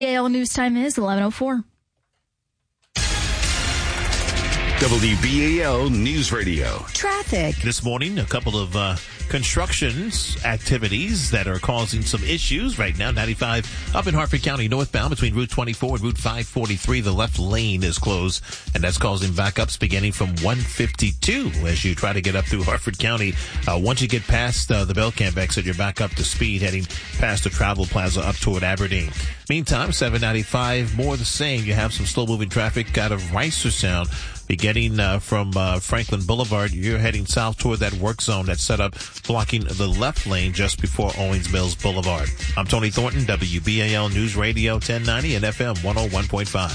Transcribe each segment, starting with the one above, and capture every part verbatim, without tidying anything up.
A L news time is eleven oh four. W B A L News Radio. Traffic. This morning, a couple of uh, constructions activities that are causing some issues right now. ninety-five up in Harford County northbound between Route twenty-four and Route five forty-three. The left lane is closed, and that's causing backups beginning from one fifty-two as you try to get up through Harford County. Uh, once you get past uh, the Belcamp exit, you're back up to speed heading past the Travel Plaza up toward Aberdeen. Meantime, seven ninety-five, more the same. You have some slow-moving traffic out of Reisterstown. Beginning uh, from uh, Franklin Boulevard, you're heading south toward that work zone that's set up, blocking the left lane just before Owings Mills Boulevard. I'm Tony Thornton, W B A L News Radio ten ninety and F M one oh one point five.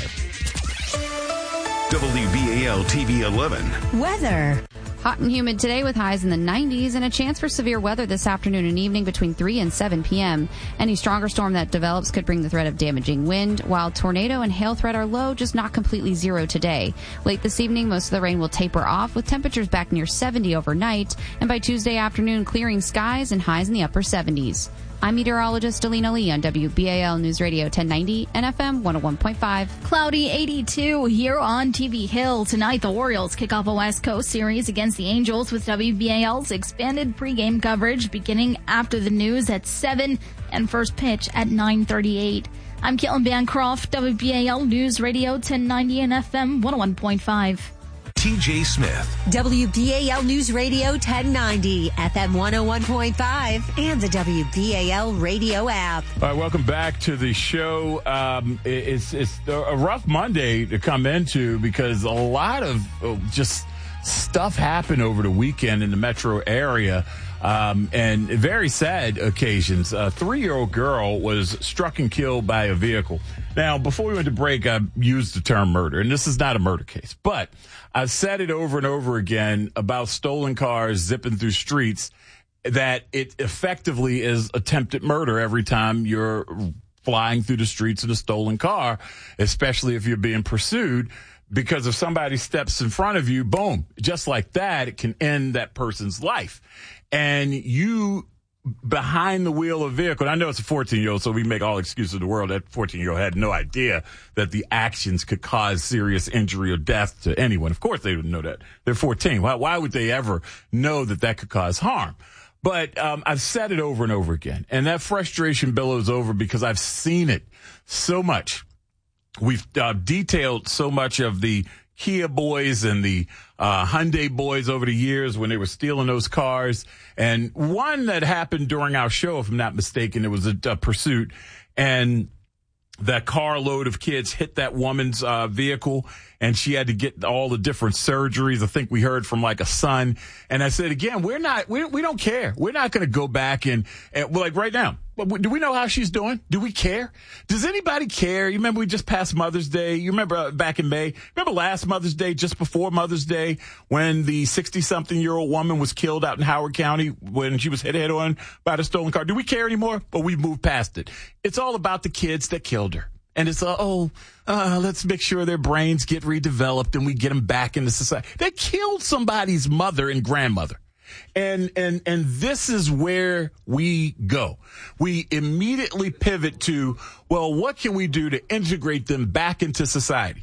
W B A L T V eleven. Weather. Hot and humid today with highs in the nineties and a chance for severe weather this afternoon and evening between three and seven p.m. Any stronger storm that develops could bring the threat of damaging wind, while tornado and hail threat are low, just not completely zero today. Late this evening, most of the rain will taper off with temperatures back near seventy overnight, and by Tuesday afternoon, clearing skies and highs in the upper seventies. I'm meteorologist Alina Lee on W B A L News Radio ten ninety and F M one oh one point five. Cloudy eighty-two here on T V Hill. Tonight, the Orioles kick off a West Coast series against the Angels with W B A L's expanded pregame coverage beginning after the news at seven and first pitch at nine thirty-eight. I'm Caitlin Bancroft, W B A L News Radio ten ninety and F M one oh one point five. T J Smith. W B A L News Radio ten ninety, F M one oh one point five, and the W B A L radio app. All right, welcome back to the show. Um, it's, it's a rough Monday to come into because a lot of just stuff happened over the weekend in the metro area. Um, and very sad occasions. A three-year-old girl was struck and killed by a vehicle. Now, before we went to break, I used the term murder, and this is not a murder case, but I've said it over and over again about stolen cars zipping through streets, that it effectively is attempted murder every time you're flying through the streets in a stolen car, especially if you're being pursued. Because if somebody steps in front of you, boom, just like that, it can end that person's life. And you behind the wheel of a vehicle, and I know it's a fourteen-year-old, so we make all excuses in the world. That fourteen-year-old had no idea that the actions could cause serious injury or death to anyone. Of course they didn't know that. They're fourteen. Why, why would they ever know that that could cause harm? But um, I've said it over and over again, and that frustration billows over because I've seen it so much. We've uh, detailed so much of the Kia boys and the uh, Hyundai boys over the years when they were stealing those cars. And one that happened during our show, if I'm not mistaken, it was a, a pursuit. And that carload of kids hit that woman's uh, vehicle, and she had to get all the different surgeries. I think we heard from like a son. And I said, again, we're not, we, we don't care. We're not going to go back and, and well, like right now. But do we know how she's doing? Do we care? Does anybody care? You remember we just passed Mother's Day. You remember uh, back in May? Remember last Mother's Day, just before Mother's Day, when the sixty-something-year-old woman was killed out in Howard County when she was hit head on by the stolen car? Do we care anymore? But we've moved past it. It's all about the kids that killed her. And it's, uh, oh, uh, let's make sure their brains get redeveloped and we get them back into society. They killed somebody's mother and grandmother. And, and, and this is where we go. We immediately pivot to, well, what can we do to integrate them back into society?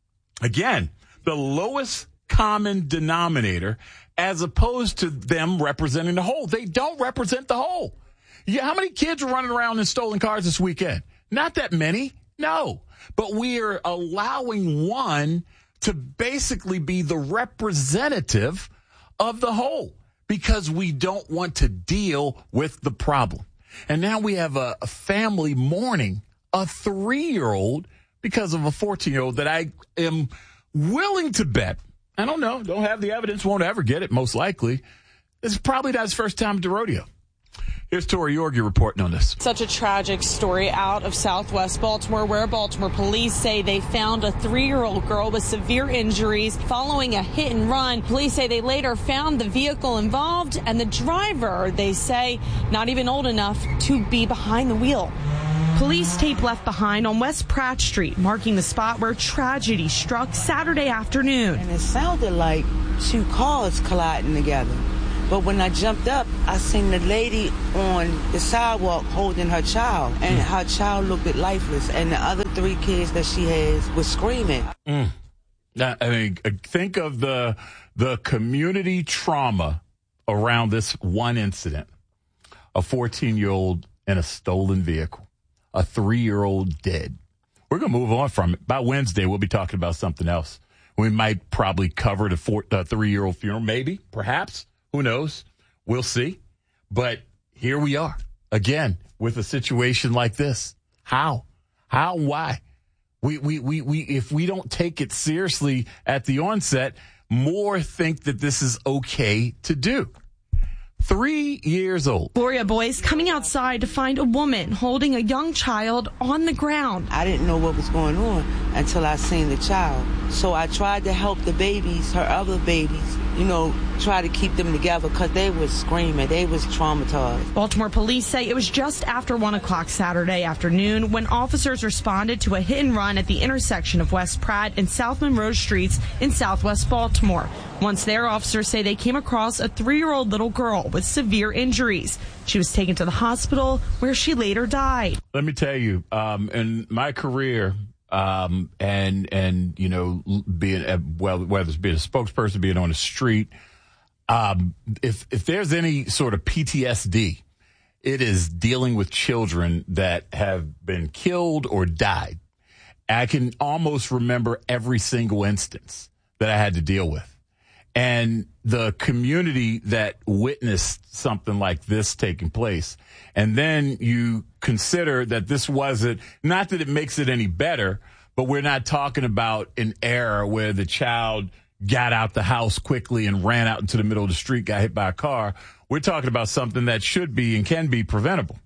Again, the lowest common denominator as opposed to them representing the whole. They don't represent the whole. Yeah, how many kids were running around in stolen cars this weekend? Not that many. No. But we are allowing one to basically be the representative of the whole, because we don't want to deal with the problem. And now we have a, a family mourning a three-year-old because of a fourteen-year-old that I am willing to bet, I don't know, don't have the evidence, won't ever get it, most likely. This is probably not his first time at the rodeo. Here's Tori Yorgi reporting on this. Such a tragic story out of southwest Baltimore, where Baltimore police say they found a three-year-old girl with severe injuries following a hit and run. Police say they later found the vehicle involved and the driver, they say, not even old enough to be behind the wheel. Police tape left behind on West Pratt Street, marking the spot where tragedy struck Saturday afternoon. And it sounded like two cars colliding together. But when I jumped up, I seen the lady on the sidewalk holding her child, and mm. her child looked lifeless, and the other three kids that she has was screaming. Mm. Now, I mean, think of the the community trauma around this one incident. A fourteen-year-old in a stolen vehicle, a three-year-old dead. We're going to move on from it. By Wednesday, we'll be talking about something else. We might probably cover the four, uh, three-year-old funeral, maybe, perhaps. Who knows? We'll see. But here we are again with a situation like this. How? How? Why? We, we, we, we, if we don't take it seriously at the onset, more think that this is okay to do. Three years old. Gloria Boyce coming outside to find a woman holding a young child on the ground. I didn't know what was going on until I seen the child. So I tried to help the babies, her other babies, you know, try to keep them together because they was screaming. They was traumatized. Baltimore police say it was just after one o'clock Saturday afternoon when officers responded to a hit and run at the intersection of West Pratt and South Monroe Streets in southwest Baltimore. Once there, officers say they came across a three-year-old little girl with severe injuries. She was taken to the hospital where she later died. Let me tell you, um, in my career, um, and, and, you know, being, a, well, whether it's being a spokesperson, being on the street, um, if, if there's any sort of P T S D, it is dealing with children that have been killed or died. I can almost remember every single instance that I had to deal with. And the community that witnessed something like this taking place. And then you consider that this wasn't, not that it makes it any better, but we're not talking about an era where the child got out the house quickly and ran out into the middle of the street, got hit by a car. We're talking about something that should be and can be preventable.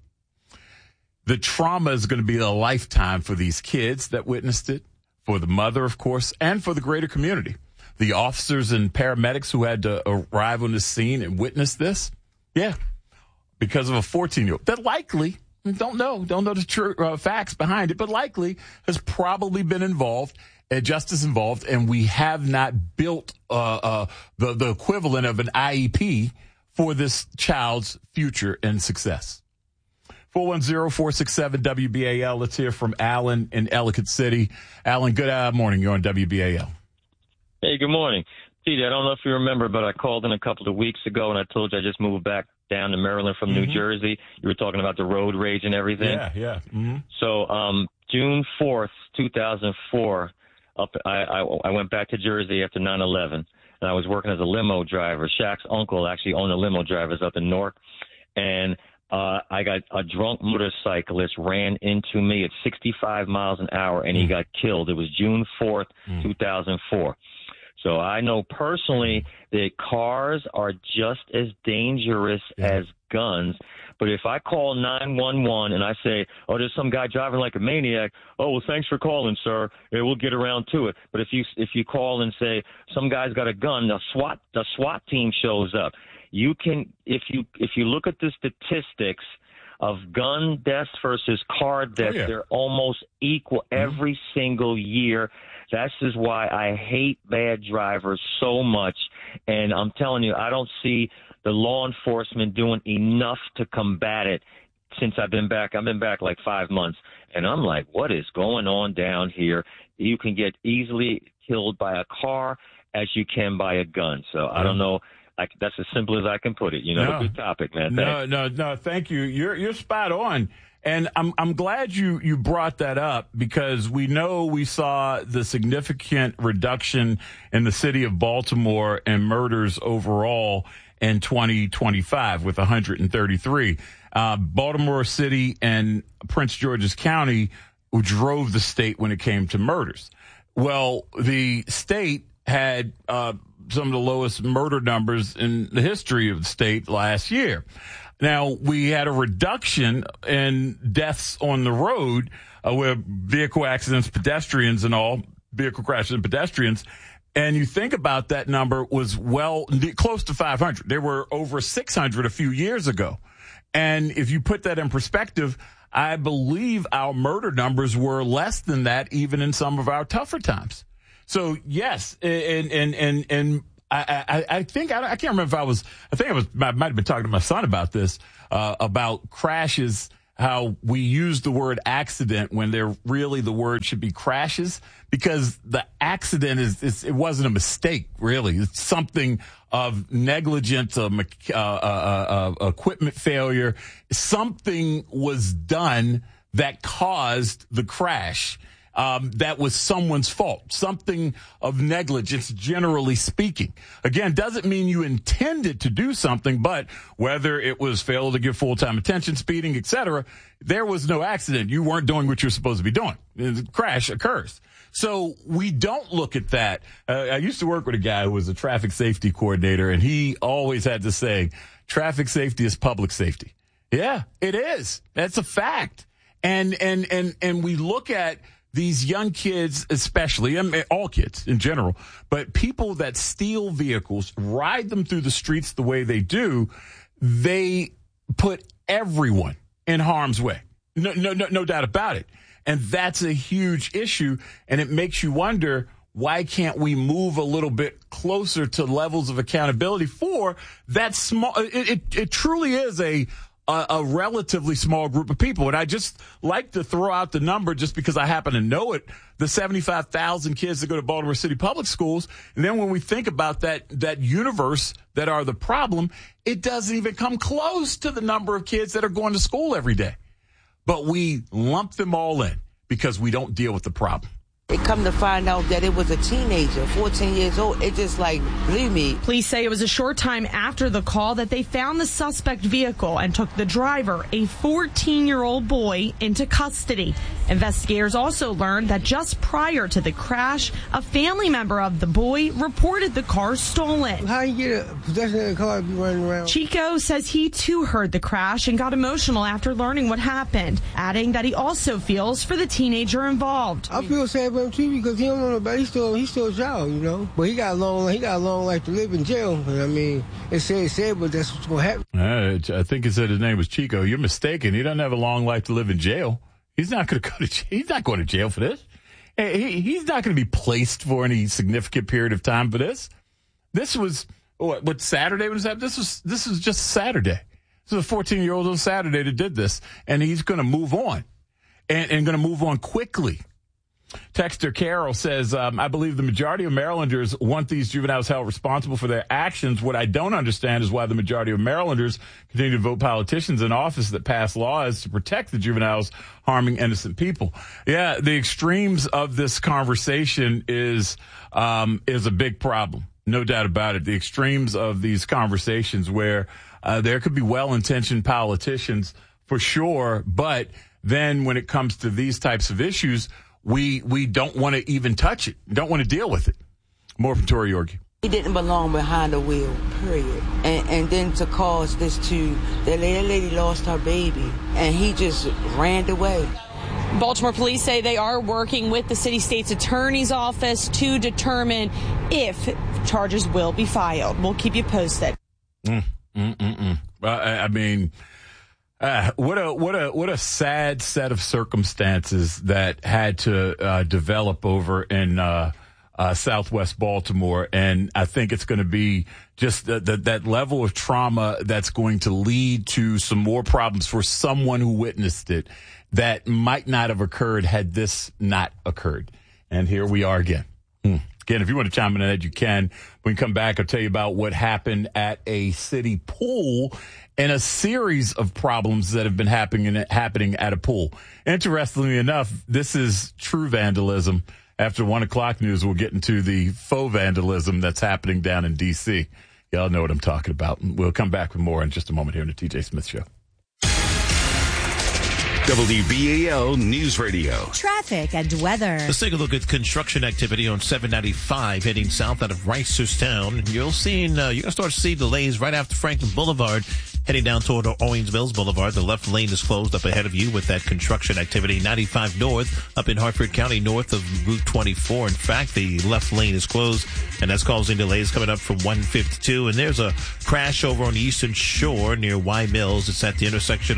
The trauma is going to be a lifetime for these kids that witnessed it, for the mother, of course, and for the greater community. The officers and paramedics who had to arrive on the scene and witness this, yeah, because of a fourteen-year-old that likely, don't know, don't know the true uh, facts behind it, but likely has probably been involved, and just as involved, and we have not built uh, uh, the, the equivalent of an I E P for this child's future and success. four one zero, four six seven, W B A L. Let's hear from Alan in Ellicott City. Alan, good uh, morning. You're on W B A L. Hey, good morning. Peter, I don't know if you remember, but I called in a couple of weeks ago and I told you I just moved back down to Maryland from mm-hmm. New Jersey. You were talking about the road rage and everything. Yeah, yeah. Mm-hmm. So um, June fourth, two thousand four, up, I, I, I went back to Jersey after nine eleven, and I was working as a limo driver. Shaq's uncle actually owned a limo drivers up in Newark, and uh, I got a drunk motorcyclist ran into me at sixty-five miles an hour, and he got killed. It was June fourth, mm. two thousand four. So I know personally that cars are just as dangerous yeah. as guns. But if I call nine one one and I say, oh, there's some guy driving like a maniac, oh, well, thanks for calling, sir. Yeah, we'll get around to it. But if you if you call and say some guy's got a gun, the SWAT the SWAT team shows up. You can if you if you look at the statistics of gun deaths versus car deaths, oh, yeah. they're almost equal every mm-hmm. single year. This is why I hate bad drivers so much. And I'm telling you, I don't see the law enforcement doing enough to combat it since I've been back. I've been back like five months. And I'm like, what is going on down here? You can get easily killed by a car as you can by a gun. So I don't know. I, that's as simple as I can put it. You know, no, good topic, man. No, no, no. Thank you. You're you're spot on. And I'm I'm glad you, you brought that up because we know we saw the significant reduction in the city of Baltimore and murders overall in twenty twenty-five with one hundred thirty-three. Uh, Baltimore City and Prince George's County drove the state when it came to murders. Well, the state had uh, some of the lowest murder numbers in the history of the state last year. Now, we had a reduction in deaths on the road uh, with vehicle accidents, pedestrians and all, vehicle crashes and pedestrians. And you think about that number was well close to five hundred. There were over six hundred a few years ago. And if you put that in perspective, I believe our murder numbers were less than that even in some of our tougher times. So, yes, and and and, and I, I, I think, I, I can't remember if I was, I think I was, I might have been talking to my son about this, uh, about crashes, how we use the word accident when they're really the word should be crashes, because the accident is, is it wasn't a mistake, really. It's something of negligent uh, uh, uh, uh, equipment failure. Something was done that caused the crash. Um, that was someone's fault, something of negligence, generally speaking. Again, doesn't mean you intended to do something, but whether it was failure to give full-time attention, speeding, et cetera, there was no accident. You weren't doing what you're supposed to be doing. The crash occurs. So we don't look at that. Uh, I used to work with a guy who was a traffic safety coordinator, and he always had to say, traffic safety is public safety. Yeah, it is. That's a fact. And, and, and, and we look at these young kids, especially, I mean, all kids in general, but people that steal vehicles, ride them through the streets the way they do, they put everyone in harm's way. No, no, no, no doubt about it. And that's a huge issue. And it makes you wonder, why can't we move a little bit closer to levels of accountability for that small? It, it, it truly is a A, a relatively small group of people. And I just like to throw out the number just because I happen to know it, the seventy-five thousand kids that go to Baltimore City Public Schools. And then when we think about that, that universe that are the problem, it doesn't even come close to the number of kids that are going to school every day. But we lump them all in because we don't deal with the problem. It come to find out that it was a teenager, fourteen years old. It just like, believe me. Police say it was a short time after the call that they found the suspect vehicle and took the driver, a fourteen-year-old boy, into custody. Investigators also learned that just prior to the crash, a family member of the boy reported the car stolen. How you get a possession of the car and be running around? Chico says he too heard the crash and got emotional after learning what happened, adding that he also feels for the teenager involved. I feel sad for him too because he don't know nobody. He's still he's still a child, you know. But he got a long he got a long life to live in jail. And I mean, it's sad, it's sad, but that's what's gonna happen. Uh, I think it said his name was Chico. You're mistaken. He doesn't have a long life to live in jail. He's not going to go to jail. He's not going to jail for this. He, he's not going to be placed for any significant period of time for this. This was what, what Saturday was that? This was this was just Saturday. This was a fourteen-year-old on Saturday that did this, and he's going to move on, and, and going to move on quickly. Texter Carol says, um, I believe the majority of Marylanders want these juveniles held responsible for their actions. What I don't understand is why the majority of Marylanders continue to vote politicians in office that pass laws to protect the juveniles harming innocent people. Yeah, the extremes of this conversation is um, is a big problem. No doubt about it. The extremes of these conversations where uh, there could be well-intentioned politicians for sure, but then when it comes to these types of issues, We we don't want to even touch it. Don't want to deal with it. More from Tori Yorgi. He didn't belong behind the wheel, period. And and then to cause this to, that lady, lady lost her baby, and he just ran away. Baltimore police say they are working with the city state's attorney's office to determine if charges will be filed. We'll keep you posted. Mm, mm, mm, mm. Uh, I, I mean... Uh, what a what a what a sad set of circumstances that had to uh, develop over in uh, uh, Southwest Baltimore, and I think it's going to be just the, the, that level of trauma that's going to lead to some more problems for someone who witnessed it that might not have occurred had this not occurred. And here we are again. Hmm. Again, if you want to chime in on that, you can. When we come back, I'll tell you about what happened at a city pool and a series of problems that have been happening happening at a pool. Interestingly enough, this is true vandalism. After one o'clock news, we'll get into the faux vandalism that's happening down in D C. Y'all know what I'm talking about. We'll come back with more in just a moment here on the T J Smith Show. W B A L News Radio. Traffic and weather. Let's take a look at construction activity on seven ninety-five heading south out of Reisterstown. You'll see, uh, you're going to start to see delays right after Franklin Boulevard. Heading down toward Owings Mills Boulevard, the left lane is closed up ahead of you with that construction activity. ninety-five north up in Hartford County north of Route twenty-four. In fact, the left lane is closed, and that's causing delays coming up from one fifty-two. And there's a crash over on the Eastern Shore near Y Mills. It's at the intersection of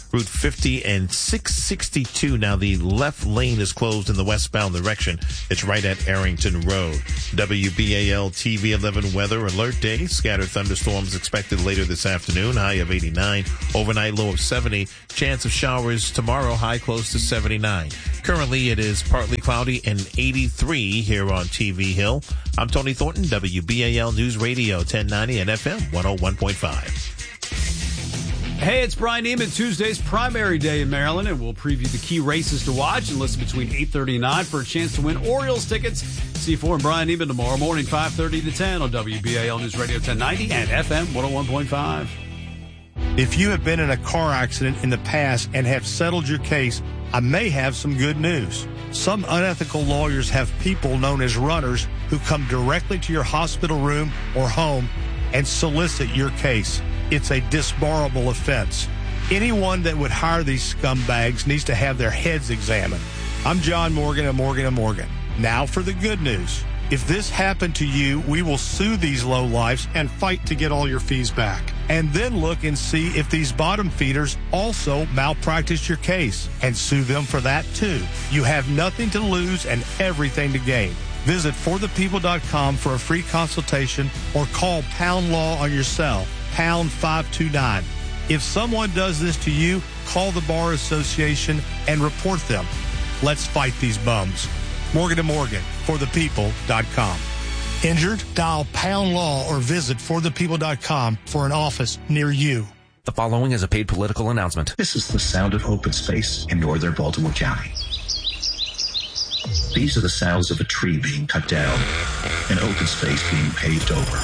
Route fifty and six sixty-two. Now the left lane is closed in the westbound direction. It's right at Arrington Road. W B A L T V eleven weather alert day. Scattered thunderstorms expected later this afternoon. High of eighty-nine. Overnight low of seventy. Chance of showers tomorrow. High close to seventy-nine. Currently it is partly cloudy and eighty-three here on T V Hill. I'm Tony Thornton, W B A L News Radio ten ninety and F M one oh one point five. Hey, it's Brian Neiman. Tuesday's primary day in Maryland, and we'll preview the key races to watch and listen between eight thirty and nine for a chance to win Orioles tickets. C four and Brian Neiman tomorrow morning, five thirty to ten on W B A L News Radio ten ninety and F M one oh one point five. If you have been in a car accident in the past and have settled your case, I may have some good news. Some unethical lawyers have people known as runners who come directly to your hospital room or home and solicit your case. It's a disbarable offense. Anyone that would hire these scumbags needs to have their heads examined. I'm John Morgan of Morgan and Morgan. Now for the good news. If this happened to you, we will sue these lowlifes and fight to get all your fees back. And then look and see if these bottom feeders also malpracticed your case and sue them for that too. You have nothing to lose and everything to gain. Visit for the people dot com for a free consultation or call Pound Law on your cell, pound five two nine. If someone does this to you, call the Bar Association and report them. Let's fight these bums. Morgan and Morgan, for the people dot com. Injured? Dial Pound Law or visit for the people dot com for an office near you. The following is a paid political announcement. This is the sound of open space in northern Baltimore County. These are the sounds of a tree being cut down, an open space being paved over.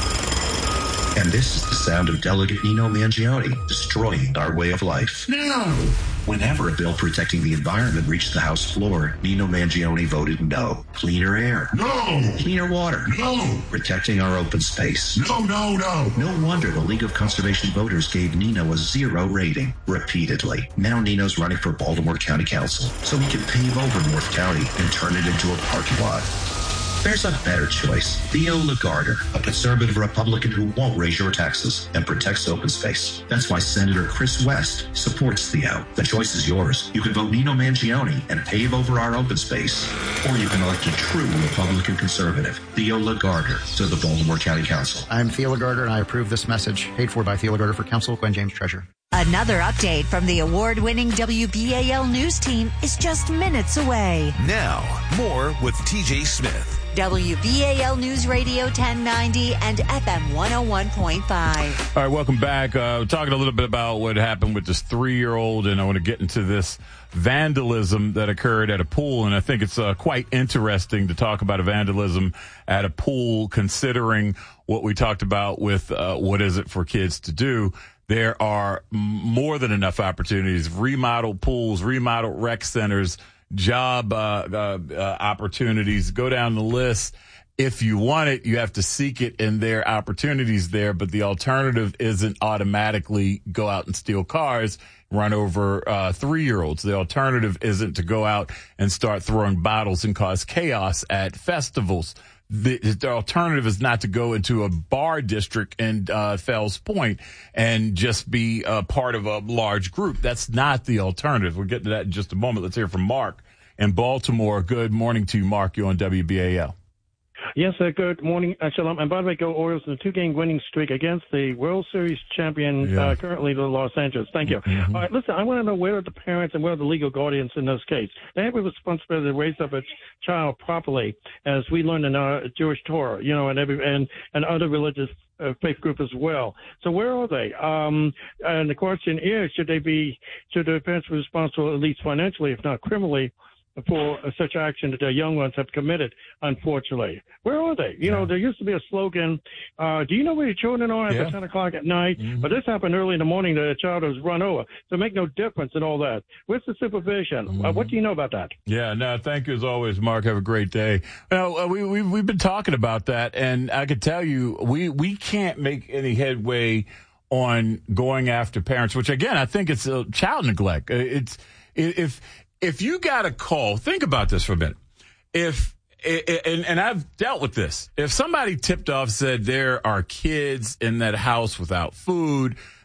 And this is the sound of Delegate Nino Mangione destroying our way of life. No! Whenever a bill protecting the environment reached the House floor, Nino Mangione voted no. Cleaner air. No! Cleaner water. No! Protecting our open space. No, no, no! No wonder the League of Conservation Voters gave Nino a zero rating, repeatedly. Now Nino's running for Baltimore County Council, so he can pave over North County and turn it into a parking lot. There's a better choice. Theo Lagarder, a conservative Republican who won't raise your taxes and protects open space. That's why Senator Chris West supports Theo. The choice is yours. You can vote Nino Mangione and pave over our open space. Or you can elect a true Republican conservative, Theo Lagarder, to the Baltimore County Council. I'm Theo Lagarder, and I approve this message. Paid for by Theo Lagarder for Council, Gwen James, Treasurer. Another update from the award-winning W B A L News team is just minutes away. Now, more with T J Smith. W B A L News Radio ten ninety and F M one oh one point five. All right, welcome back. Uh, we're talking a little bit about what happened with this three-year-old, and I want to get into this vandalism that occurred at a pool, and I think it's uh, quite interesting to talk about a vandalism at a pool, considering what we talked about with uh, what is it for kids to do. There are more than enough opportunities, remodeled pools, remodeled rec centers, job uh, uh, uh, opportunities. Go down the list. If you want it, you have to seek it, and there are opportunities there, but the alternative isn't automatically go out and steal cars, run over uh, three-year-olds. The alternative isn't to go out and start throwing bottles and cause chaos at festivals. The, the alternative is not to go into a bar district in uh, Fells Point and just be a part of a large group. That's not the alternative. We'll get to that in just a moment. Let's hear from Mark in Baltimore. Good morning to you, Mark. You're on W B A L. Yes, sir. Good morning, uh, Shalom. And by the way, go Orioles in a two-game winning streak against the World Series champion, yeah. uh, currently the Los Angeles. Thank you. Mm-hmm. All right, listen, I want to know where are the parents and where are the legal guardians in this case? They have a responsibility to raise up a child properly, as we learned in our Jewish Torah, you know, and every and, and other religious uh, faith group as well. So where are they? Um, and the question is, should they be, should the parents be responsible at least financially, if not criminally, for such action that their young ones have committed, unfortunately? Where are they? You yeah. know, there used to be a slogan, uh, do you know where your children are at yeah. ten o'clock at night? Mm-hmm. But this happened early in the morning that a child was run over. So make no difference in all that. Where's the supervision? Mm-hmm. Uh, what do you know about that? Yeah, no, thank you as always, Mark. Have a great day. Well, uh, we, we, we've been talking about that, and I could tell you we, we can't make any headway on going after parents, which, again, I think it's uh, child neglect. It's if If you got a call, think about this for a minute. If, and, and I've dealt with this. If somebody tipped off, said there are kids in that house without food,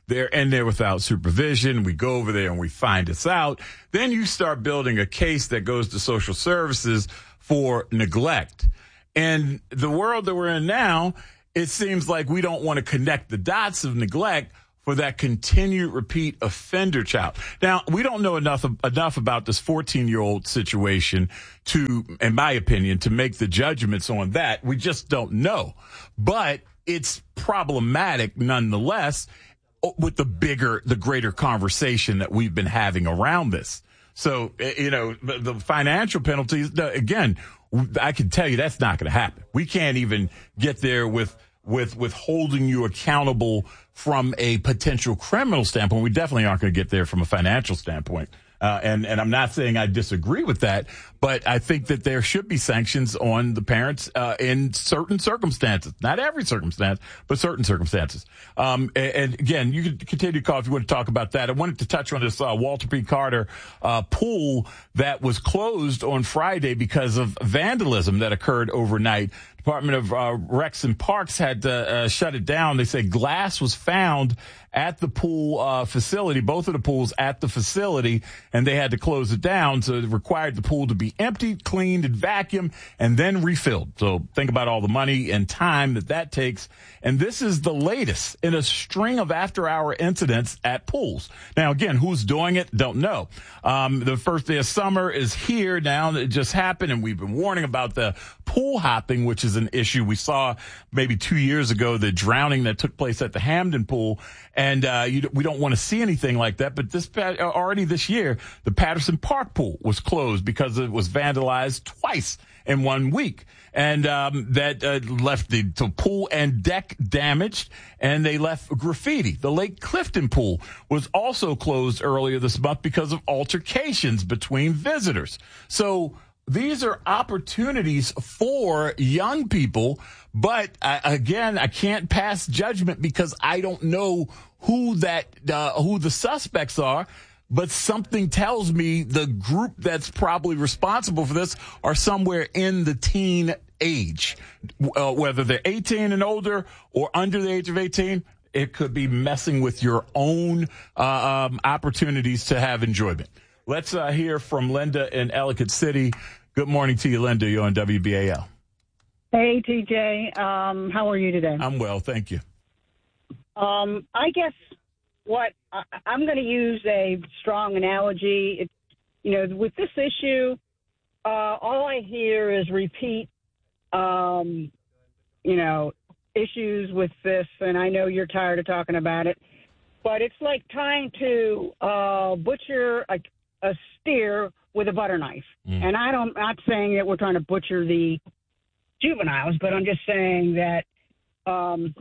they're in there without supervision. We go over there and we find this out. Then you start building a case that goes to social services for neglect. And the world that we're in now, it seems like we don't want to connect the dots of neglect for that continued repeat offender child. Now, we don't know enough enough about this fourteen-year-old situation to, in my opinion, to make the judgments on that. We just don't know. But it's problematic nonetheless with the bigger, the greater conversation that we've been having around this. So, you know, the, the financial penalties, again, I can tell you that's not going to happen. We can't even get there with with with holding you accountable from a potential criminal standpoint. We definitely aren't going to get there from a financial standpoint. Uh, and, and I'm not saying I disagree with that, but I think that there should be sanctions on the parents uh, in certain circumstances. Not every circumstance, but certain circumstances. Um, and, and again, you can continue to call if you want to talk about that. I wanted to touch on this uh, Walter P. Carter uh, pool that was closed on Friday because of vandalism that occurred overnight. Department of uh, Recs and Parks had to uh, shut it down. They say glass was found at the pool uh, facility, both of the pools at the facility, and they had to close it down. So it required the pool to be emptied, cleaned, and vacuumed, and then refilled. So think about all the money and time that that takes. And this is the latest in a string of after-hour incidents at pools. Now, again, who's doing it? Don't know. Um, the first day of summer is here now. It just happened, and we've been warning about the pool hopping, which is an issue. We saw maybe two years ago the drowning that took place at the Hamden pool. And uh, you, we don't want to see anything like that. But this already this year, the Patterson Park pool was closed because it was vandalized twice in one week. And um, that uh, left the, the pool and deck damaged, and they left graffiti. The Lake Clifton pool was also closed earlier this month because of altercations between visitors. So these are opportunities for young people. But uh, again, I can't pass judgment because I don't know who that uh, who the suspects are. But something tells me the group that's probably responsible for this are somewhere in the teen age, uh, whether they're eighteen and older or under the age of eighteen. It could be messing with your own uh, um, opportunities to have enjoyment. Let's uh, hear from Linda in Ellicott City. Good morning to you, Linda. You're on W B A L. Hey, T J. Um, how are you today? I'm well, thank you. Um, I guess what I, I'm going to use a strong analogy. It's, you know, with this issue, uh, all I hear is repeat, um, you know, issues with this, and I know you're tired of talking about it, but it's like trying to uh, butcher a, a steer with a butter knife. Mm. And I don't, I'm not saying that we're trying to butcher the juveniles, but I'm just saying that, um,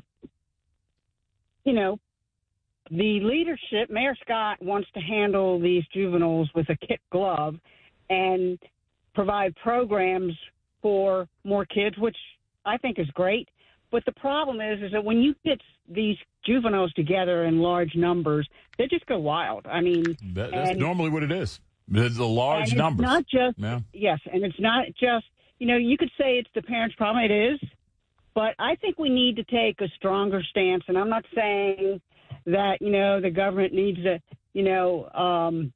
you know, the leadership, Mayor Scott wants to handle these juveniles with a kid glove and provide programs for more kids, which I think is great. But the problem is, is that when you get these juveniles together in large numbers, they just go wild. I mean, that, that's and, normally what it is. It's a large and number. It's not just, yeah. yes, and it's not just, you know, you could say it's the parents' problem. It is. But I think we need to take a stronger stance. And I'm not saying that, you know, the government needs to, you know, um,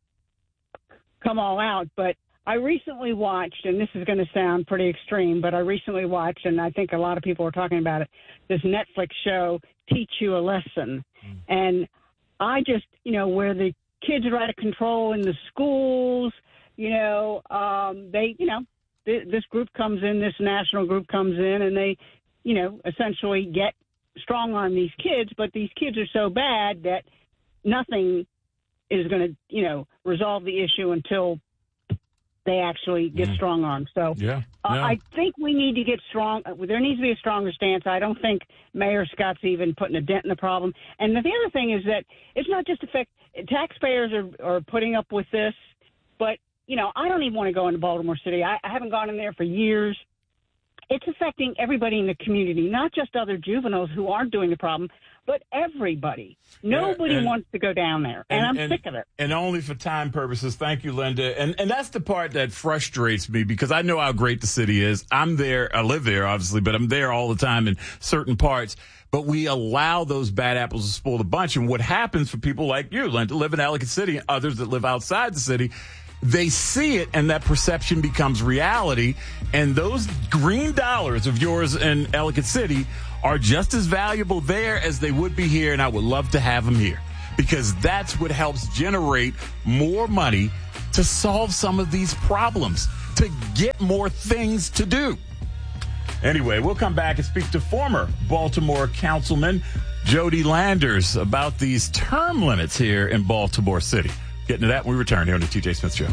come all out. But I recently watched, and this is going to sound pretty extreme, but I recently watched, and I think a lot of people are talking about it, this Netflix show, Teach You a Lesson. Mm. And I just, you know, where the kids are out of control in the schools, you know, um, they, you know, th- this group comes in, this national group comes in, and they, you know, essentially get strong on these kids, but these kids are so bad that nothing is going to, you know, resolve the issue until they actually get mm. strong armed. So yeah. uh, yeah. I think we need to get strong. There needs to be a stronger stance. I don't think Mayor Scott's even putting a dent in the problem. And the other thing is that it's not just affect taxpayers are, are putting up with this, but, you know, I don't even want to go into Baltimore City. I, I haven't gone in there for years. it's affecting everybody in the community, not just other juveniles who aren't doing the problem, but everybody. Nobody Yeah, and, wants to go down there, and, and I'm and, sick of it. And only for time purposes. Thank you, Linda. And and that's the part that frustrates me because I know how great the city is. I'm there. I live there, obviously, but I'm there all the time in certain parts. But we allow those bad apples to spoil the bunch. And what happens for people like you, Linda, live in Ellicott City, and others that live outside the city, they see it and that perception becomes reality. And those green dollars of yours in Ellicott City are just as valuable there as they would be here. And I would love to have them here because that's what helps generate more money to solve some of these problems, to get more things to do. Anyway, we'll come back and speak to former Baltimore Councilman Jody Landers about these term limits here in Baltimore City. Getting to that when we return here on the T J Smith Show.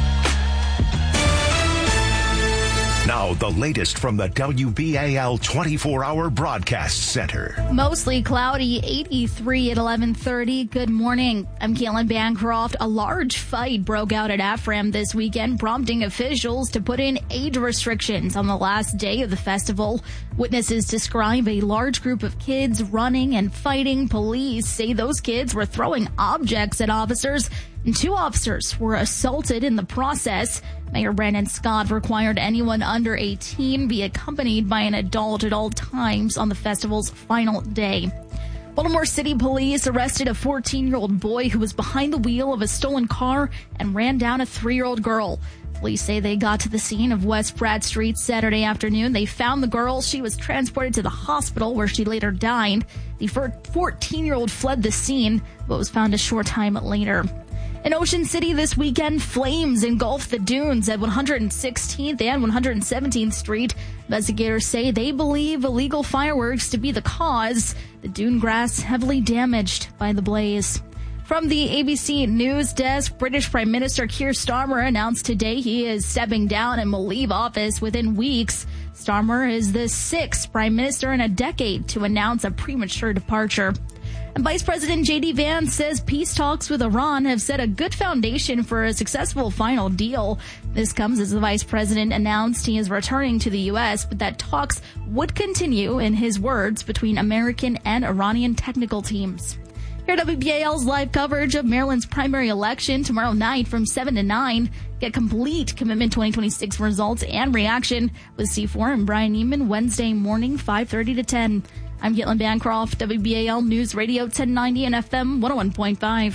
Now, the latest from the W B A L twenty-four hour Broadcast Center. Mostly cloudy, eighty-three at eleven thirty. Good morning. I'm Caitlin Bancroft. A large fight broke out at AFRAM this weekend, prompting officials to put in age restrictions on the last day of the festival. Witnesses describe a large group of kids running and fighting. Police say those kids were throwing objects at officers, and two officers were assaulted in the process. Mayor Brandon Scott required anyone under eighteen be accompanied by an adult at all times on the festival's final day. Baltimore City Police arrested a fourteen-year-old boy who was behind the wheel of a stolen car and ran down a three-year-old girl. Police say they got to the scene of West Pratt Street Saturday afternoon. They found the girl. She was transported to the hospital where she later died. The fourteen-year-old fled the scene, but was found a short time later. In Ocean City this weekend, flames engulfed the dunes at one hundred sixteenth and one hundred seventeenth Street. Investigators say they believe illegal fireworks to be the cause. The dune grass heavily damaged by the blaze. From the A B C News Desk, British Prime Minister Keir Starmer announced today he is stepping down and will leave office within weeks. Starmer is the sixth Prime Minister in a decade to announce a premature departure. And Vice President J D Vance says peace talks with Iran have set a good foundation for a successful final deal. This comes as the vice president announced he is returning to the U S, but that talks would continue, in his words, between American and Iranian technical teams. Here at W B A L's live coverage of Maryland's primary election tomorrow night from seven to nine. Get complete Commitment twenty twenty-six results and reaction with C four and Brian Neiman Wednesday morning, five thirty to ten. I'm Caitlin Bancroft, W B A L News Radio ten ninety and F M one oh one point five.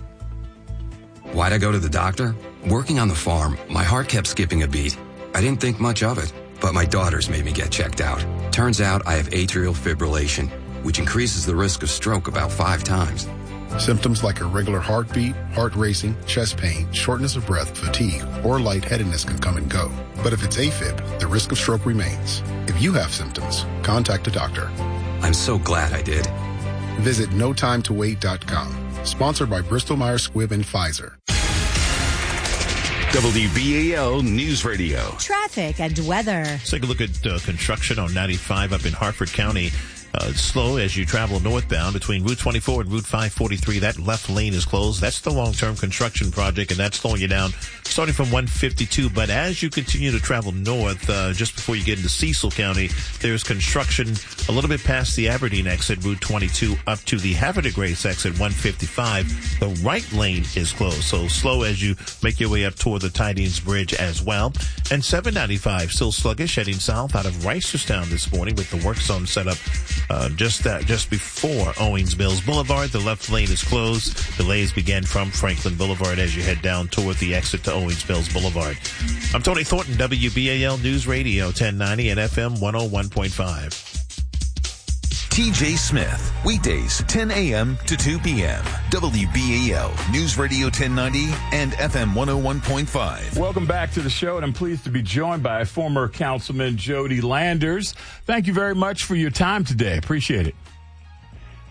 Why'd I go to the doctor? Working on the farm, my heart kept skipping a beat. I didn't think much of it, but my daughters made me get checked out. Turns out I have atrial fibrillation, which increases the risk of stroke about five times. Symptoms like irregular heartbeat, heart racing, chest pain, shortness of breath, fatigue, or lightheadedness can come and go. But if it's AFib, the risk of stroke remains. If you have symptoms, contact a doctor. I'm so glad I did. Visit no time to wait dot com. Sponsored by Bristol Myers Squibb and Pfizer. W B A L News Radio. Traffic and weather. Let's take a look at uh, construction on ninety-five up in Hartford County. Uh, slow as you travel northbound between Route twenty-four and Route five forty-three. That left lane is closed. That's the long-term construction project, and that's slowing you down starting from one fifty-two. But as you continue to travel north, uh, just before you get into Cecil County, there's construction a little bit past the Aberdeen exit, Route twenty-two, up to the Havre de Grace exit, one fifty-five. The right lane is closed, so slow as you make your way up toward the Tidings Bridge as well. And seven ninety-five, still sluggish, heading south out of Reisterstown this morning with the work zone set up Uh, just that, just before Owings Mills Boulevard. The left lane is closed. Delays began from Franklin Boulevard as you head down toward the exit to Owings Mills Boulevard. I'm Tony Thornton, W B A L News Radio ten ninety and F M one oh one point five. T J Smith, weekdays ten a.m. to two p.m. W B A L News Radio ten ninety and F M one oh one point five. Welcome back to the show, and I'm pleased to be joined by former Councilman Jody Landers. Thank you very much for your time today. Appreciate it.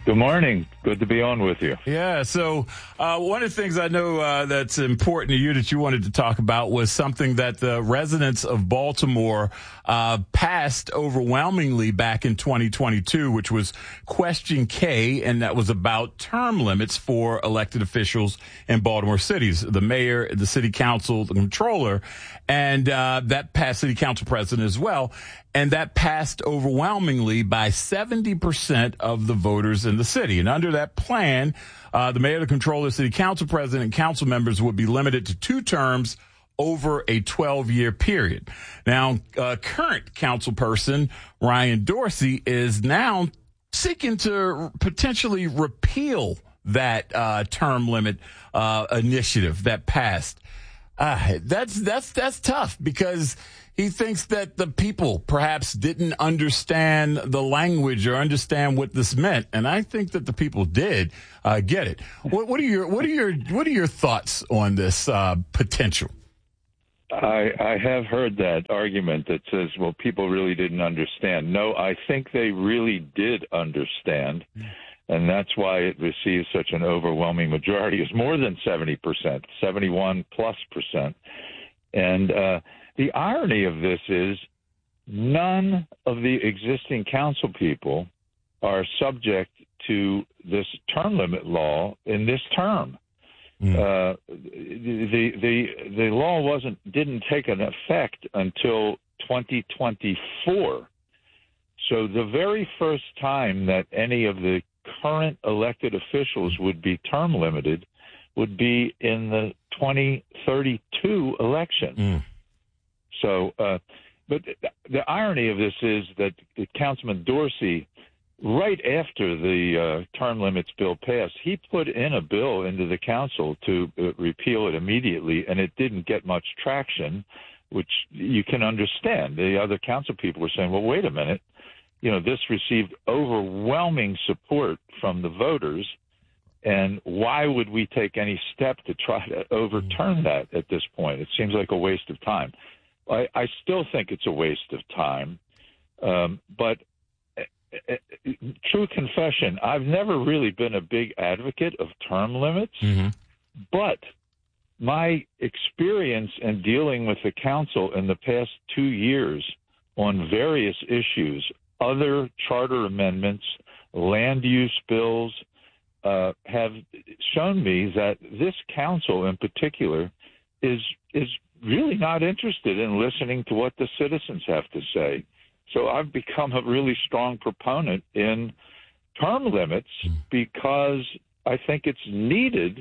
Good morning. Good to be on with you. Yeah, so uh, one of the things I know uh, that's important to you that you wanted to talk about was something that the residents of Baltimore uh, passed overwhelmingly back in twenty twenty-two, which was Question K, and that was about term limits for elected officials in Baltimore cities, the mayor, the city council, the controller, and uh, that passed city council president as well. And that passed overwhelmingly by seventy percent of the voters in the city. And under that plan, uh, the mayor, the controller, city council president, and council members would be limited to two terms over a twelve-year period. Now, uh, current council person Ryan Dorsey is now seeking to potentially repeal that uh, term limit uh, initiative that passed. Uh, that's that's that's tough because he thinks that the people perhaps didn't understand the language or understand what this meant, and I think that the people did uh, get it. What, what are your what are your what are your thoughts on this uh, potential? I, I have heard that argument that says, well, people really didn't understand. No, I think they really did understand, and that's why it received such an overwhelming majority. It's more than seventy percent, seventy-one plus percent. And uh, the irony of this is none of the existing council people are subject to this term limit law in this term. Mm. Uh, the the the law wasn't didn't take an effect until twenty twenty-four. So the very first time that any of the current elected officials would be term limited would be in the twenty thirty-two election. Mm. So, uh, but the irony of this is that Councilman Dorsey, right after the uh, term limits bill passed, he put in a bill into the council to uh, repeal it immediately, and it didn't get much traction, which you can understand. The other council people were saying, well, wait a minute. You know, this received overwhelming support from the voters, and why would we take any step to try to overturn that at this point? It seems like a waste of time. I, I still think it's a waste of time, um, but uh, uh, true confession, I've never really been a big advocate of term limits, mm-hmm. but my experience in dealing with the council in the past two years on various issues, other charter amendments, land use bills, uh, have shown me that this council in particular is is really not interested in listening to what the citizens have to say. So I've become a really strong proponent in term limits because I think it's needed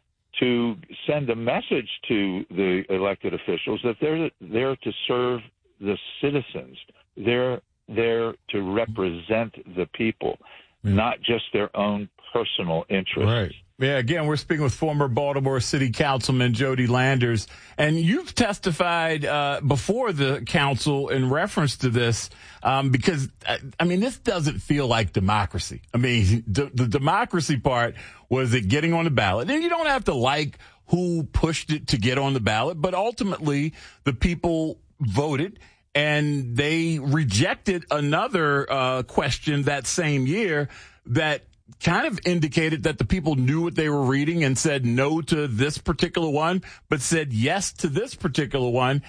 to send a message to the elected officials that they're there to serve the citizens. They're there to represent the people, mm. not just their own personal interests. Right. Yeah, again, we're speaking with former Baltimore City Councilman Jody Landers, and you've testified uh, before the council in reference to this um, because, I mean, this doesn't feel like democracy. I mean, d- the democracy part was it getting on the ballot. And you don't have to like who pushed it to get on the ballot, but ultimately the people voted. And they rejected another uh, question that same year that kind of indicated that the people knew what they were reading and said no to this particular one, but said yes to this particular one.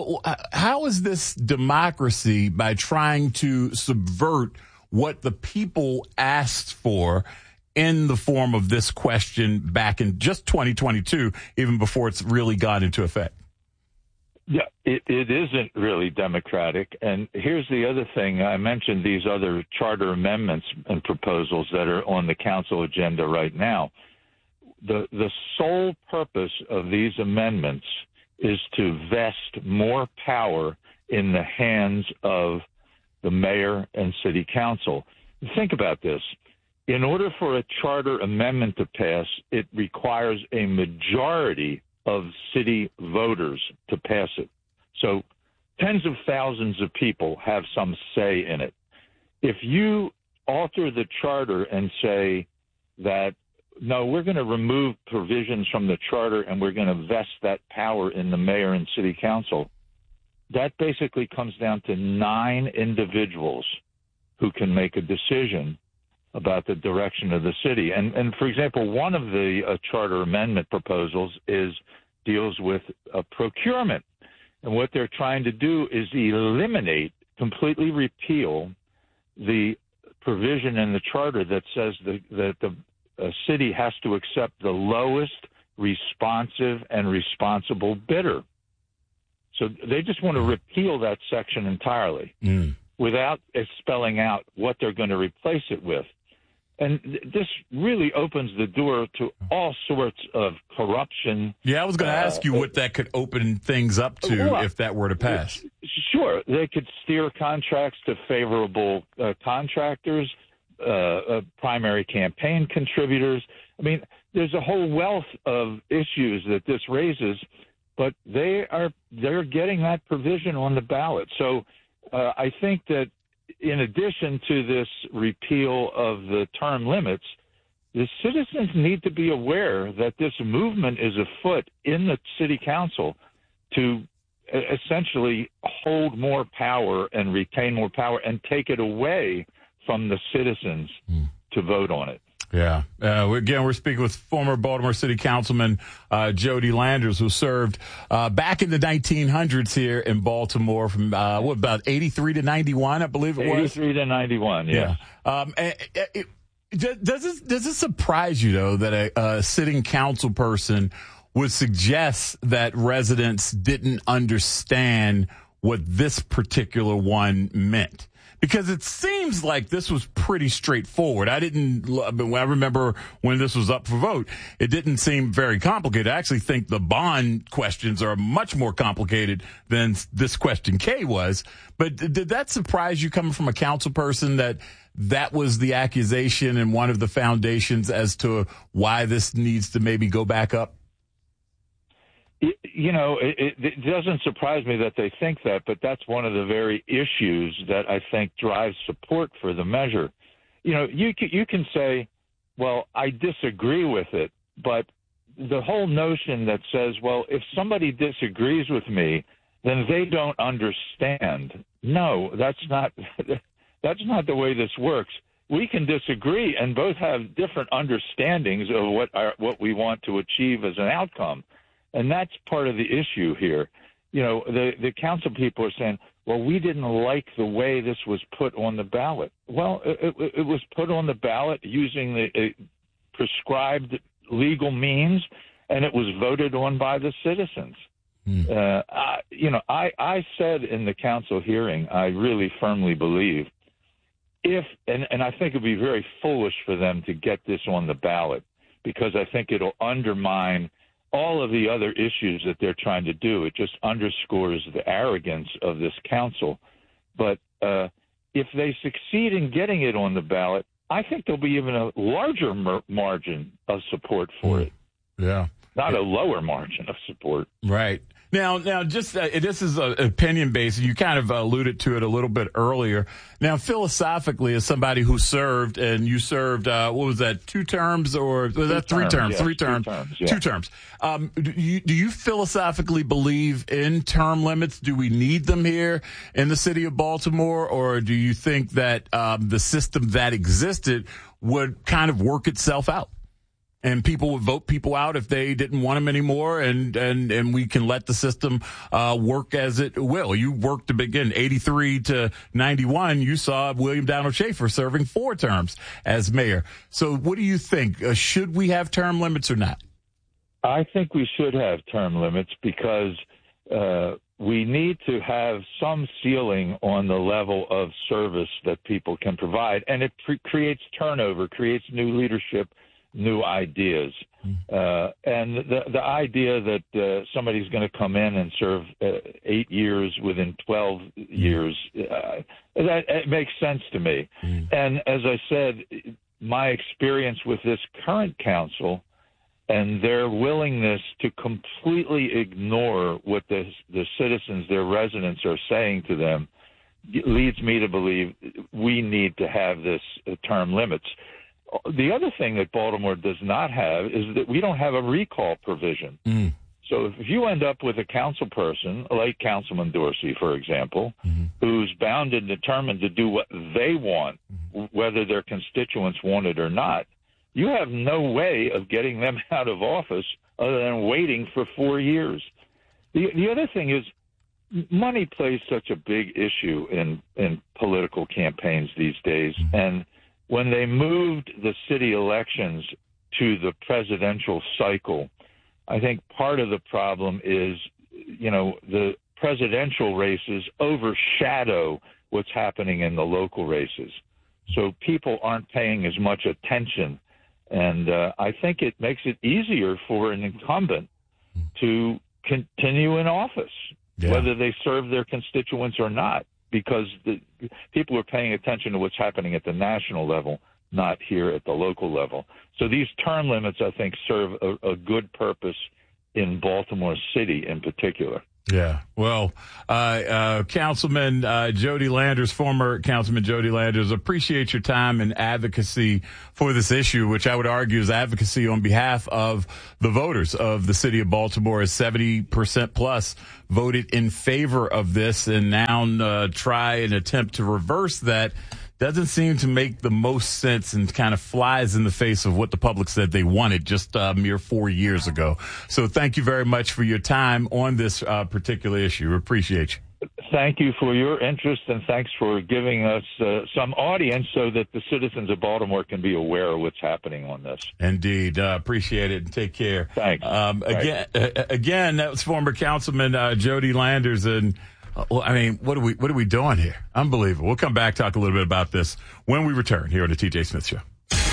How is this democracy by trying to subvert what the people asked for in the form of this question back in just twenty twenty-two, even before it's really got into effect? Yeah, it, it isn't really democratic. And here's the other thing. I mentioned these other charter amendments and proposals that are on the council agenda right now. The, the sole purpose of these amendments is to vest more power in the hands of the mayor and city council. Think about this. In order for a charter amendment to pass, it requires a majority of city voters to pass it. So tens of thousands of people have some say in it. If you alter the charter and say that, no, we're going to remove provisions from the charter and we're going to vest that power in the mayor and city council, that basically comes down to nine individuals who can make a decision about the direction of the city. And, and for example, one of the uh, charter amendment proposals is deals with uh, procurement. And what they're trying to do is eliminate, completely repeal the provision in the charter that says the, that the uh, city has to accept the lowest responsive and responsible bidder. So they just want to repeal that section entirely mm. without spelling out what they're going to replace it with. And th- this really opens the door to all sorts of corruption. Yeah, I was going to uh, ask you what that could open things up to well, if that were to pass. Sure. They could steer contracts to favorable uh, contractors, uh, uh, primary campaign contributors. I mean, there's a whole wealth of issues that this raises, but they are they're getting that provision on the ballot. So uh, I think that in addition to this repeal of the term limits, the citizens need to be aware that this movement is afoot in the city council to essentially hold more power and retain more power and take it away from the citizens mm. to vote on it. Yeah. Uh, again, we're speaking with former Baltimore City Councilman uh, Jody Landers, who served uh, back in the nineteen hundreds here in Baltimore from, uh, what, about eighty-three to ninety-one, I believe it was? eighty-three to ninety-one, yeah. yeah. Um, it, it, does, this, does this surprise you, though, that a, a sitting council person would suggest that residents didn't understand what this particular one meant? Because it seems like this was pretty straightforward. I didn't, I remember when this was up for vote, it didn't seem very complicated. I actually think the bond questions are much more complicated than this question K was. But did that surprise you coming from a council person that that was the accusation and one of the foundations as to why this needs to maybe go back up? You know, it, it doesn't surprise me that they think that, but that's one of the very issues that I think drives support for the measure. You know, you can, you can say, well, I disagree with it, but the whole notion that says, well, if somebody disagrees with me, then they don't understand. No, that's not that's not the way this works. We can disagree and both have different understandings of what our, what we want to achieve as an outcome. And that's part of the issue here. You know, the, the council people are saying, well, we didn't like the way this was put on the ballot. Well, it, it, it was put on the ballot using the uh, prescribed legal means, and it was voted on by the citizens. Mm. Uh, I, you know, I, I said in the council hearing, I really firmly believe, if, and, and I think it would be very foolish for them to get this on the ballot, because I think it'll undermine all of the other issues that they're trying to do. It just underscores the arrogance of this council. But uh, if they succeed in getting it on the ballot, I think there'll be even a larger mar- margin of support for it. Yeah. Not a lower margin of support. Right. Now, now, just uh, this is an opinion based. You kind of alluded to it a little bit earlier. Now, philosophically, as somebody who served, and you served, uh, what was that, two terms, or was two that three terms? terms? Yeah, three terms. Two terms. Yeah. Two terms. Um, do you, do you philosophically believe in term limits? Do we need them here in the city of Baltimore, or do you think that um, the system that existed would kind of work itself out? And people would vote people out if they didn't want them anymore, and, and, and we can let the system uh, work as it will. You worked to begin eighty-three to ninety-one. You saw William Donald Schaefer serving four terms as mayor. So what do you think? Uh, should we have term limits or not? I think we should have term limits because uh, we need to have some ceiling on the level of service that people can provide. And it pre- creates turnover, creates new leadership, new ideas. Uh, and the the idea that uh, somebody's going to come in and serve uh, eight years within twelve years, uh, that it makes sense to me. Mm. And as I said, my experience with this current council and their willingness to completely ignore what the the citizens, their residents, are saying to them leads me to believe we need to have this uh, term limits. The other thing that Baltimore does not have is that we don't have a recall provision. Mm. So if you end up with a council person, like Councilman Dorsey, for example, mm-hmm. who's bound and determined to do what they want, mm-hmm. whether their constituents want it or not, you have no way of getting them out of office other than waiting for four years. The, the other thing is money plays such a big issue in, in political campaigns these days. And when they moved the city elections to the presidential cycle, I think part of the problem is, you know, the presidential races overshadow what's happening in the local races. So people aren't paying as much attention. And uh, I think it makes it easier for an incumbent to continue in office, yeah. whether they serve their constituents or not, because the, people are paying attention to what's happening at the national level, not here at the local level. So these term limits, I think, serve a, a good purpose in Baltimore City in particular. Yeah. Well, uh, uh, Councilman uh, Jody Landers, former Councilman Jody Landers, appreciate your time and advocacy for this issue, which I would argue is advocacy on behalf of the voters of the city of Baltimore. As seventy percent plus voted in favor of this, and now uh, try and attempt to reverse that doesn't seem to make the most sense and kind of flies in the face of what the public said they wanted just a mere four years ago. So thank you very much for your time on this uh, particular issue. Appreciate you. Thank you for your interest, and thanks for giving us uh, some audience so that the citizens of Baltimore can be aware of what's happening on this. Indeed. Uh, appreciate it, and take care. Thanks. Um, again, uh, again, that was former Councilman uh, Jody Landers, and well, I mean, what are we what are we doing here? Unbelievable. We'll come back, talk a little bit about this when we return here on the T J Smith Show.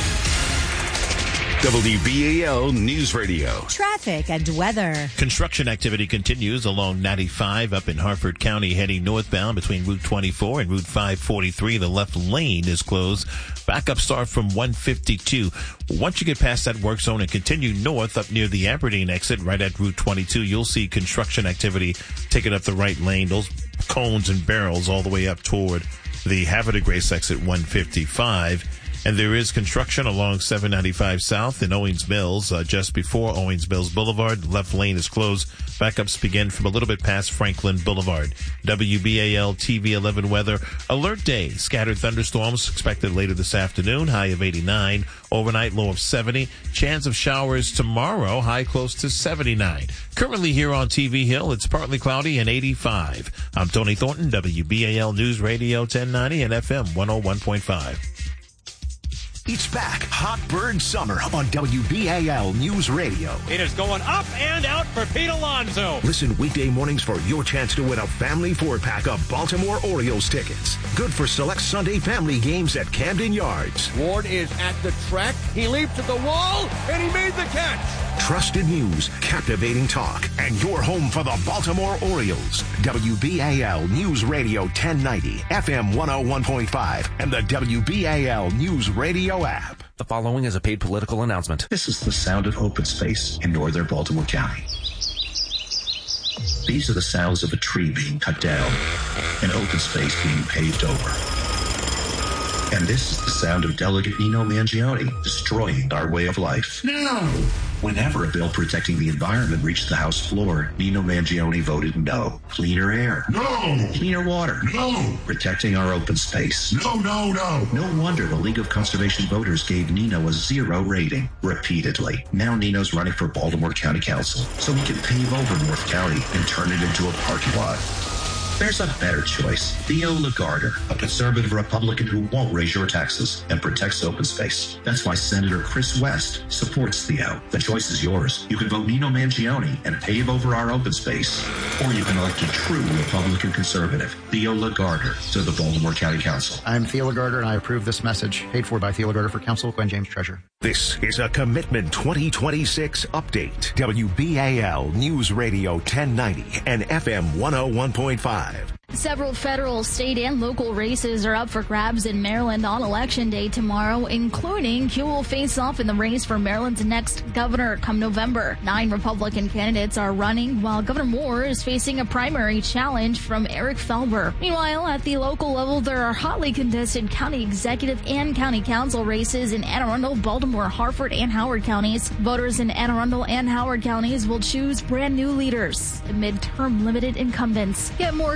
W B A L News Radio. Traffic and weather. Construction activity continues along ninety-five up in Harford County, heading northbound between Route twenty-four and Route five forty-three. The left lane is closed. Backup start from one fifty-two. Once you get past that work zone and continue north up near the Aberdeen exit, right at Route twenty-two, you'll see construction activity taking up the right lane. Those cones and barrels all the way up toward the Havre de Grace exit one fifty-five. And there is construction along seven ninety-five South in Owings Mills, uh, just before Owings Mills Boulevard. Left lane is closed. Backups begin from a little bit past Franklin Boulevard. W B A L T V eleven weather. Alert day. Scattered thunderstorms expected later this afternoon. High of eighty-nine. Overnight low of seventy. Chance of showers tomorrow. High close to seventy-nine. Currently here on T V Hill, it's partly cloudy and eighty-five. I'm Tony Thornton, W B A L News Radio ten ninety and F M one oh one point five. It's back. Hot Bird Summer on W B A L News Radio. It is going up and out for Pete Alonso. Listen weekday mornings for your chance to win a family four-pack of Baltimore Orioles tickets. Good for select Sunday family games at Camden Yards. Ward is at the track. He leaped to the wall, and he made the catch. Trusted news, captivating talk, and your home for the Baltimore Orioles. W B A L News Radio ten ninety, F M one oh one point five, and the W B A L News Radio app. The following is a paid political announcement. This is the sound of open space in northern Baltimore County. These are the sounds of a tree being cut down, an open space being paved over. And this is the sound of Delegate Nino Mangione destroying our way of life. No! Whenever a bill protecting the environment reached the House floor, Nino Mangione voted no. Cleaner air. No! Cleaner water. No! Protecting our open space. No, no, no! No wonder the League of Conservation Voters gave Nino a zero rating repeatedly. Now Nino's running for Baltimore County Council so he can pave over North County and turn it into a parking lot. There's a better choice. Theo Lagarder, a conservative Republican who won't raise your taxes and protects open space. That's why Senator Chris West supports Theo. The choice is yours. You can vote Nino Mangione and pave over our open space. Or you can elect a true Republican conservative, Theo Lagarder, to the Baltimore County Council. I'm Theo Lagarder, and I approve this message. Paid for by Theo Lagarder for Council, Glenn James, Treasurer. This is a Commitment twenty twenty-six update. W B A L News Radio ten ninety and F M one oh one point five. Several federal, state, and local races are up for grabs in Maryland on Election Day tomorrow, including who will face off in the race for Maryland's next governor come November. Nine Republican candidates are running, while Governor Moore is facing a primary challenge from Eric Felber. Meanwhile, at the local level, there are hotly contested county executive and county council races in Anne Arundel, Baltimore, Harford, and Howard counties. Voters in Anne Arundel and Howard counties will choose brand new leaders amid term-limited incumbents. Get more Commitment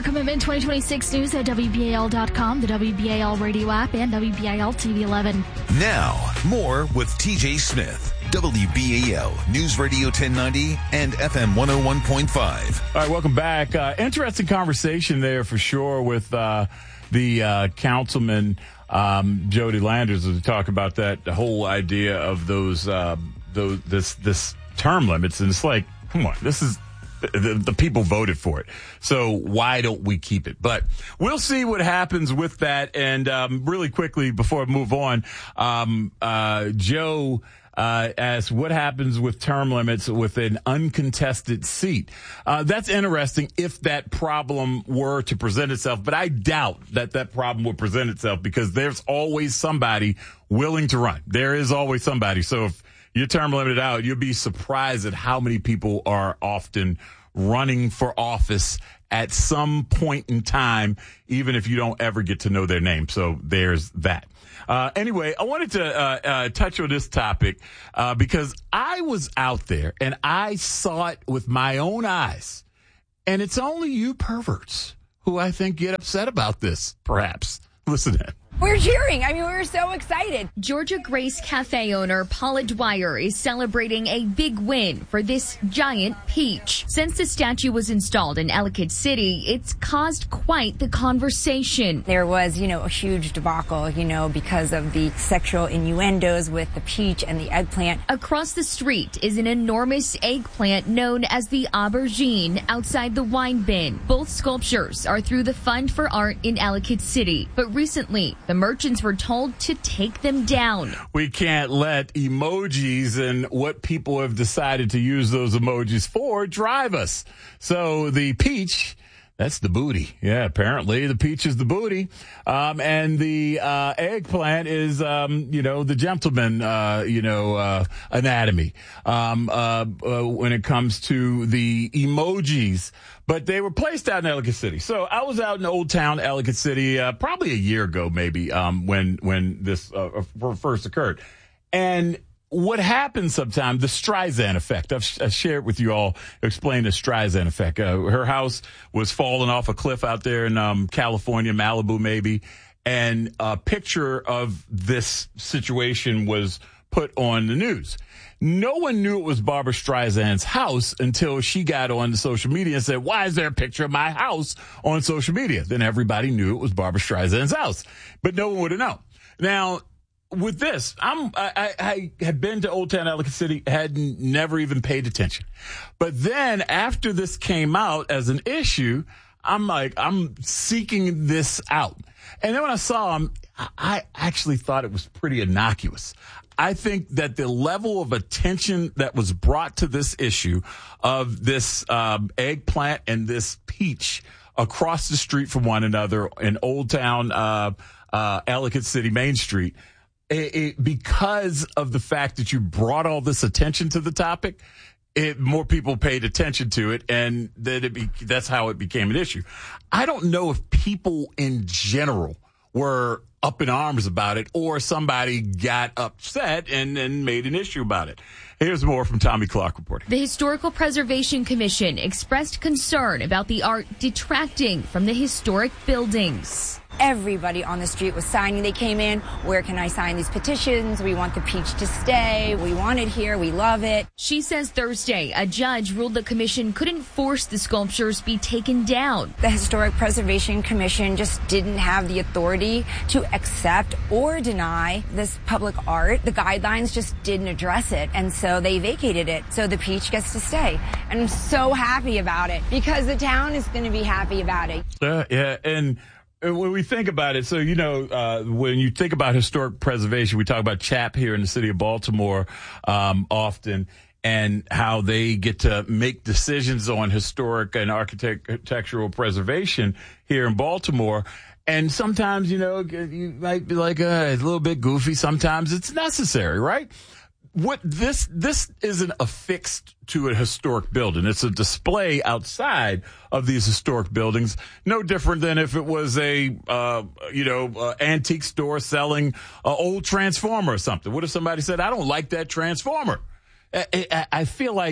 twenty twenty-six news at W B A L dot com, the W B A L radio app, and W B A L T V eleven. Now, more with T J Smith, W B A L News Radio ten ninety and F M one oh one point five. All right, welcome back. Uh, interesting conversation there for sure with uh, the uh, councilman, um, Jody Landers, as we talk about that the whole idea of those, uh, those this this term limits. And it's like, come on, this is the, the people voted for it. So why don't we keep it? But we'll see what happens with that. And um, really quickly, before I move on, um, uh, Joe uh, asked what happens with term limits with an uncontested seat. Uh, that's interesting if that problem were to present itself. But I doubt that that problem would present itself because there's always somebody willing to run. There is always somebody. So if you're term limited out, you'll be surprised at how many people are often running for office at some point in time, even if you don't ever get to know their name. So there's that. Uh, anyway, I wanted to uh, uh, touch on this topic uh, because I was out there and I saw it with my own eyes. And it's only you perverts who I think get upset about this, perhaps. Listen in. We're cheering. I mean, we're so excited. Georgia Grace Cafe owner Paula Dwyer is celebrating a big win for this giant peach. Since the statue was installed in Ellicott City, it's caused quite the conversation. There was, you know, a huge debacle, you know, because of the sexual innuendos with the peach and the eggplant. Across the street is an enormous eggplant known as the aubergine outside the wine bin. Both sculptures are through the Fund for Art in Ellicott City, but recently the merchants were told to take them down. We can't let emojis and what people have decided to use those emojis for drive us. So the peach, that's the booty. Yeah, apparently the peach is the booty. Um, and the uh, eggplant is, um, you know, the gentleman, uh, you know, uh, anatomy um, uh, uh, when it comes to the emojis. But they were placed out in Ellicott City. So I was out in Old Town, Ellicott City, uh, probably a year ago, maybe, um, when when this uh, first occurred. And what happens sometimes, the Streisand effect. I've, I've shared with you all, explained the Streisand effect. Uh, her house was falling off a cliff out there in um, California, Malibu maybe, and a picture of this situation was put on the news. No one knew it was Barbra Streisand's house until she got on the social media and said, why is there a picture of my house on social media? Then everybody knew it was Barbra Streisand's house, but no one would have known. Now, with this, I'm, I, I had been to Old Town Ellicott City, had never even paid attention. But then after this came out as an issue, I'm like, I'm seeking this out. And then when I saw him, I actually thought it was pretty innocuous. I think that the level of attention that was brought to this issue of this um, eggplant and this peach across the street from one another in Old Town uh, uh, Ellicott City Main Street, it, it, because of the fact that you brought all this attention to the topic, it, more people paid attention to it, and that it be, that's how it became an issue. I don't know if people in general were up in arms about it or somebody got upset and then made an issue about it. Here's more from Tommy Clark reporting. The Historical Preservation Commission expressed concern about the art detracting from the historic buildings. Everybody on the street was signing. They came in, where can I sign these petitions? We want the peach to stay. We want it here. We love it. She says Thursday, a judge ruled the commission couldn't force the sculptures be taken down. The Historic Preservation Commission just didn't have the authority to accept or deny this public art. The guidelines just didn't address it, and so they vacated it. So the peach gets to stay. And I'm so happy about it because the town is going to be happy about it. Uh, yeah, and when we think about it, so, you know, uh, when you think about historic preservation, we talk about CHAP here in the city of Baltimore um, often, and how they get to make decisions on historic and architectural preservation here in Baltimore. And sometimes, you know, you might be like, uh, it's a little bit goofy. Sometimes it's necessary, right? What this this isn't affixed to a historic building. It's a display outside of these historic buildings. No different than if it was a uh, you know uh, antique store selling an old transformer or something. What if somebody said, "I don't like that transformer"? I, I, I feel like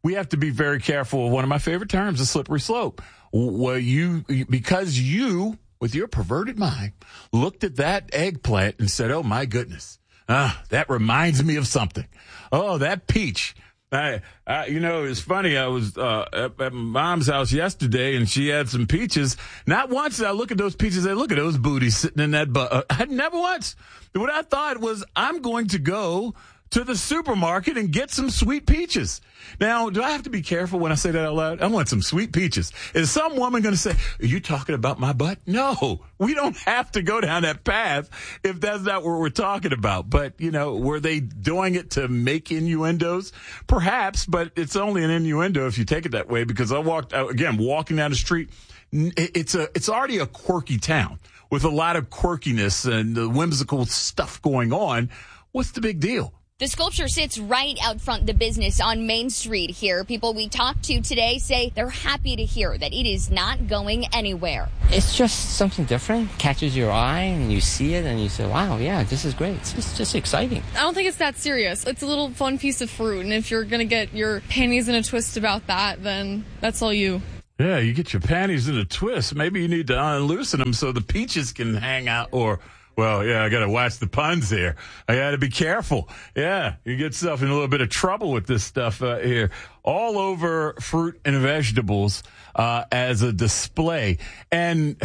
we have to be very careful of one of my favorite terms, a slippery slope. Well, you, because you, with your perverted mind, looked at that eggplant and said, oh, my goodness, ah, that reminds me of something. Oh, that peach. I, I, you know, it's funny. I was uh, at, at my mom's house yesterday, and she had some peaches. Not once did I look at those peaches and look at those booties sitting in that butt. Uh, I never once. What I thought was, I'm going to go to the supermarket and get some sweet peaches. Now, do I have to be careful when I say that out loud? I want some sweet peaches. Is some woman going to say, are you talking about my butt? No, we don't have to go down that path if that's not what we're talking about. But, you know, were they doing it to make innuendos? Perhaps, but it's only an innuendo if you take it that way, because I walked out, again, walking down the street. It's a, it's already a quirky town with a lot of quirkiness and whimsical stuff going on. What's the big deal? The sculpture sits right out front the business on Main Street here. People we talked to today say they're happy to hear that it is not going anywhere. It's just something different, catches your eye, and you see it, and you say, wow, yeah, this is great. It's just, just exciting. I don't think it's that serious. It's a little fun piece of fruit, and if you're going to get your panties in a twist about that, then that's all you. Yeah, you get your panties in a twist. Maybe you need to unloosen them so the peaches can hang out, or... Well, yeah, I got to watch the puns here. I got to be careful. Yeah, you get yourself in a little bit of trouble with this stuff uh, here. All over fruit and vegetables uh, as a display. And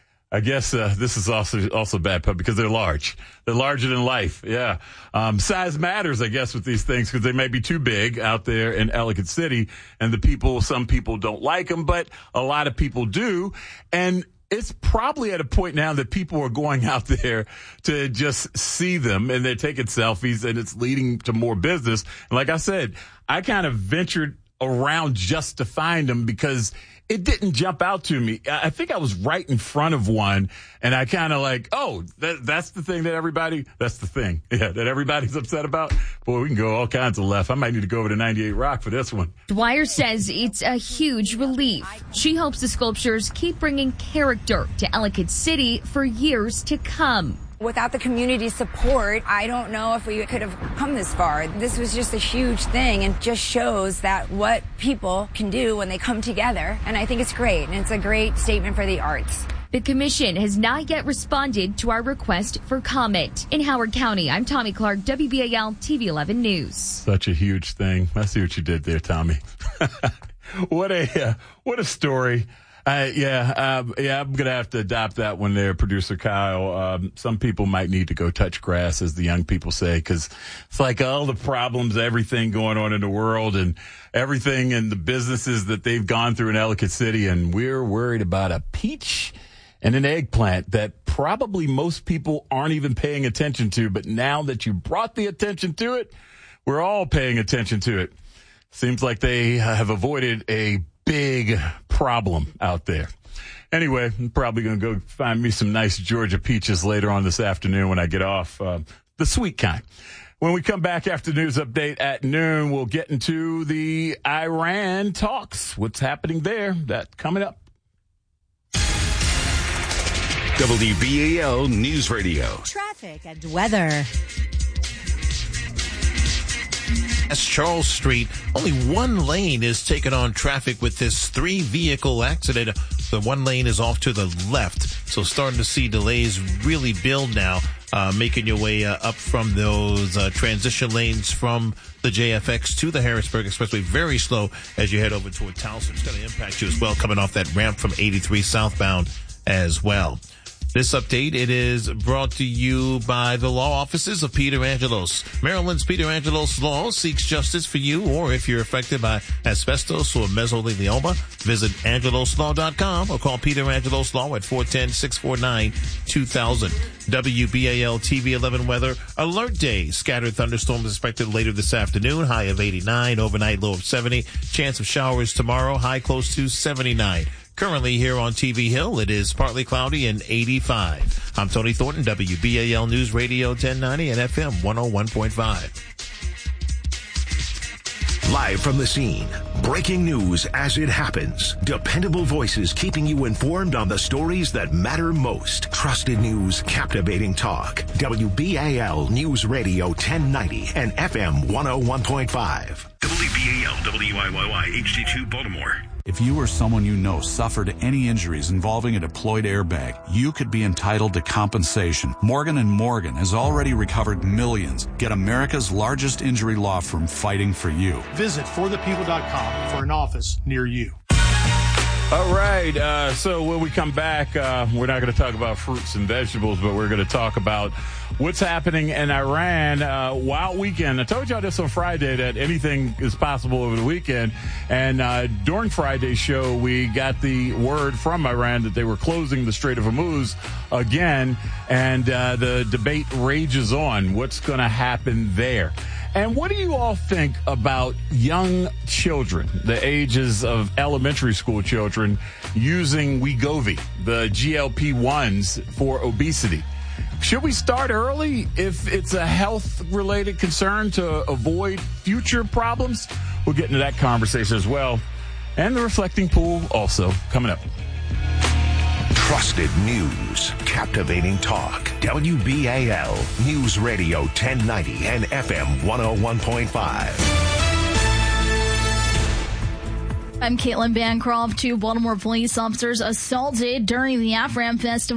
I guess uh, this is also also bad pub because they're large. They're larger than life. Yeah. Um, size matters, I guess, with these things because they may be too big out there in Ellicott City. And the people, some people don't like them, but a lot of people do. And it's probably at a point now that people are going out there to just see them, and they're taking selfies, and it's leading to more business. And like I said, I kind of ventured around just to find them because it didn't jump out to me. I think I was right in front of one, and I kind of like, oh, that, that's the thing that everybody, that's the thing, yeah, that everybody's upset about. Boy, we can go all kinds of left. I might need to go over to ninety-eight Rock for this one. Dwyer says it's a huge relief. She hopes the sculptures keep bringing character to Ellicott City for years to come. Without the community support, I don't know if we could have come this far. This was just a huge thing and just shows that what people can do when they come together. And I think it's great. And it's a great statement for the arts. The commission has not yet responded to our request for comment. In Howard County, I'm Tommy Clark, W B A L T V eleven News. Such a huge thing. I see what you did there, Tommy. What a, uh, what a story. Uh, yeah, uh, yeah, I'm going to have to adopt that one there, Producer Kyle. Um, some people might need to go touch grass, as the young people say, because it's like all the problems, everything going on in the world and everything and the businesses that they've gone through in Ellicott City, and we're worried about a peach and an eggplant that probably most people aren't even paying attention to, but now that you brought the attention to it, we're all paying attention to it. Seems like they have avoided a big problem out there. Anyway, I'm probably going to go find me some nice Georgia peaches later on this afternoon when I get off, uh, the sweet kind. When we come back after news update at noon, we'll get into the Iran talks. What's happening there? That coming up. W B A L News Radio. Traffic and weather. As Charles Street, only one lane is taken on traffic with this three vehicle accident. The one lane is off to the left. So starting to see delays really build now, uh, making your way uh, up from those uh, transition lanes from the J F X to the Harrisburg Expressway. Very slow as you head over toward Towson. It's going to impact you as well, coming off that ramp from eighty-three southbound as well. This update, it is brought to you by the law offices of Peter Angelos. Maryland's Peter Angelos Law seeks justice for you, or if you're affected by asbestos or mesothelioma, visit angelos law dot com or call Peter Angelos Law at four one zero, six four nine, two thousand. W B A L T V eleven weather alert day. Scattered thunderstorms expected later this afternoon. High of eighty-nine, overnight low of seventy. Chance of showers tomorrow, high close to seventy-nine. Currently here on T V Hill, it is partly cloudy and eighty-five. I'm Tony Thornton, W B A L News Radio ten ninety and F M one oh one point five. Live from the scene, breaking news as it happens. Dependable voices keeping you informed on the stories that matter most. Trusted news, captivating talk. W B A L News Radio ten ninety and F M one oh one point five. W W B A L, W I Y Y, H D two Baltimore. If you or someone you know suffered any injuries involving a deployed airbag, you could be entitled to compensation. Morgan and Morgan has already recovered millions. Get America's largest injury law firm fighting for you. Visit for the people dot com for an office near you. All right. Uh, so when we come back, uh, we're not going to talk about fruits and vegetables, but we're going to talk about what's happening in Iran. Uh, wild weekend. I told y'all this on Friday that anything is possible over the weekend. And uh, during Friday's show, we got the word from Iran that they were closing the Strait of Hormuz again. And uh, the debate rages on. What's going to happen there? And what do you all think about young children, the ages of elementary school children, using Wegovy, the G L P ones, for obesity? Should we start early if it's a health-related concern to avoid future problems? We'll get into that conversation as well. And the reflecting pool also coming up. Trusted news, captivating talk. W B A L News Radio ten ninety and F M one oh one point five. I'm Caitlin Bancroft. Two Baltimore police officers assaulted during the Afram Festival.